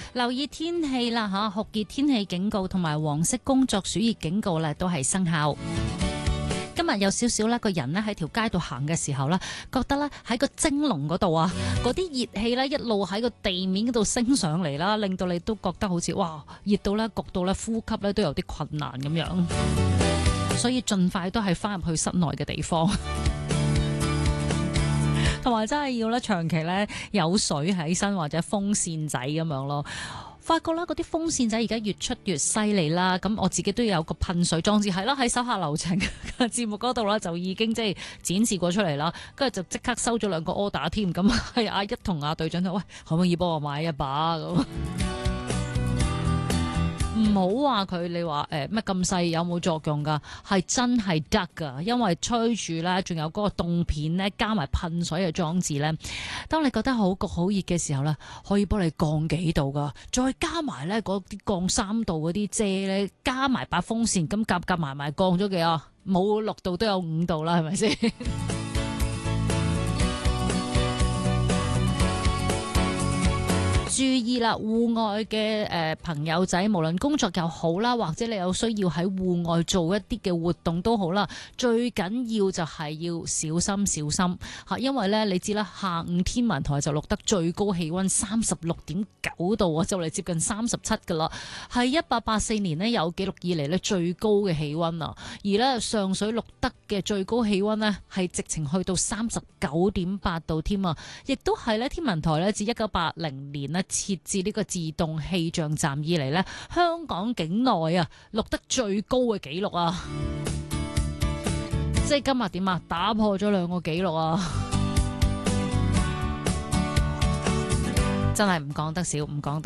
留意天氣啦吓，酷熱天氣警告同埋黃色工作暑熱警告咧都係生效。今日有少少咧，個人咧喺條街度行嘅時候咧，覺得咧喺個蒸籠嗰度啊，嗰啲熱氣咧一路喺個地面嗰度升上嚟啦，令到你都覺得好似哇熱到咧焗到咧呼吸咧都有啲困難咁樣，所以盡快都係翻入去室內嘅地方，同埋真係要咧長期咧有水喺身或者風扇仔咁樣咯。發覺啦，嗰啲風扇仔而家越出越犀利啦，咁我自己都有個噴水裝置，係啦，喺手下留情嘅節目嗰度啦，就已經即係展示過出嚟啦，跟住就即刻收咗2個 order 添，咁係阿一同阿隊長就喂，可唔可以幫我買一把咁？唔好話佢，你話乜咁細有冇作用㗎？係真係得㗎，因為吹住咧，仲有嗰個凍片咧，加埋噴水嘅裝置咧。當你覺得好焗好熱嘅時候咧，可以幫你降幾度㗎，再加埋咧嗰啲降3度嗰啲遮咧，加埋把風扇，咁夾埋降咗幾啊？冇6度都有5度啦，係咪先？注意啦，戶外嘅朋友仔，無論工作又好啦，或者你有需要喺戶外做一啲嘅活動都好啦，最緊要就係要小心嚇，因為咧你知啦，下午天文台就錄得最高氣温36.9度啊，就嚟接近37噶啦，係1884年呢有記錄以嚟咧最高嘅氣温啊，而咧上水錄得嘅最高氣温呢係直情去到39.8度添啊，亦都係咧天文台咧自1980年呢設置呢個自動氣象站以嚟呢，香港境內啊錄得最高嘅紀錄啊！即係今日點啊？打破咗2個紀錄啊！真係唔講得少，唔講得。